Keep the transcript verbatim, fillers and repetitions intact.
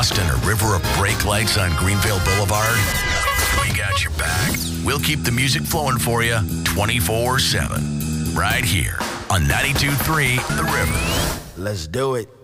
lost in a river of brake lights on Greenville Boulevard? We got your back. We'll keep the music flowing for you twenty-four seven. Right here on ninety-two point three The River. Let's do it.